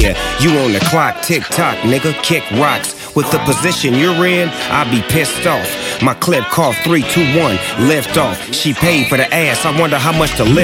Yeah, you on the clock, tick tock, nigga, kick rocks. With the position you're in, I'll be pissed off. My clip cough 3, 2, 1, lift off. She paid for the ass, I wonder how much to lift.